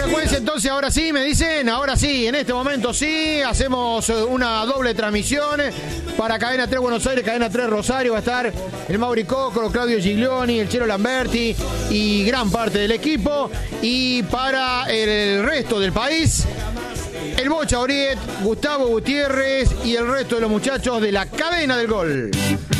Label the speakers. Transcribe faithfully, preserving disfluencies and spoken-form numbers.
Speaker 1: secuencia entonces, ahora sí, me dicen, ahora sí, en este momento sí, hacemos una doble transmisión para Cadena tres Buenos Aires, Cadena tres Rosario. Va a estar el Mauri Cocoro, Claudio Giglioni, el Chelo Lamberti y gran parte del equipo. Y para el resto del país, el Bocha Oriet, Gustavo Gutiérrez y el resto de los muchachos de la Cadena del Gol.